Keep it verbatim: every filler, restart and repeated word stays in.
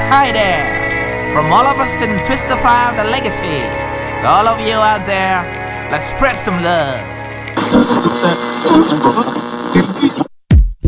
Hi there! From all of us in Twister five The Legacy, to all of you out there, let's spread some love.